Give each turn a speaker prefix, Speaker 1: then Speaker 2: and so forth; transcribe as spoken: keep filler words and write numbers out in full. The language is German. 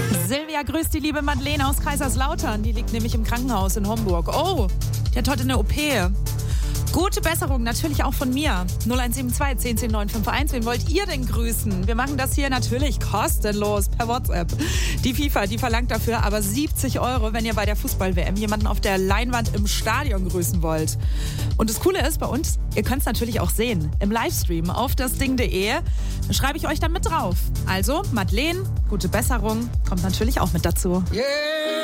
Speaker 1: Silvia grüßt die liebe Madeleine aus Kaiserslautern. Die liegt nämlich im Krankenhaus in Homburg. Oh, die hat heute eine O P. Gute Besserung, natürlich auch von mir. null eins sieben zwei, zehn zehn neun fünf eins. Wen wollt ihr denn grüßen? Wir machen das hier natürlich kostenlos per WhatsApp. Die FIFA, die verlangt dafür aber siebzig Euro, wenn ihr bei der Fußball-W M jemanden auf der Leinwand im Stadion grüßen wollt. Und das Coole ist bei uns, ihr könnt es natürlich auch sehen. Im Livestream auf dasding punkt de schreibe ich euch dann mit drauf. Also, Madeleine, gute Besserung, kommt natürlich auch mit dazu.
Speaker 2: Yeah.